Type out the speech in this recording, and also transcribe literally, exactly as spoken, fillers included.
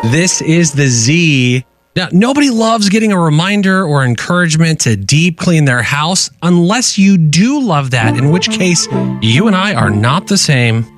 This is the Z. Now, nobody loves getting a reminder or encouragement to deep clean their house unless you do love that, in which case you and I are not the same.